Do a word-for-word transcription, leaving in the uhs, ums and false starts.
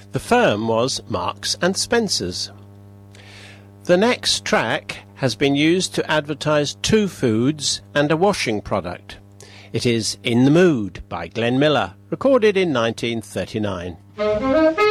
The firm was Marks and Spencer's. The next track has been used to advertise two foods and a washing product. It is In the Mood by Glenn Miller, recorded in nineteen thirty-nine.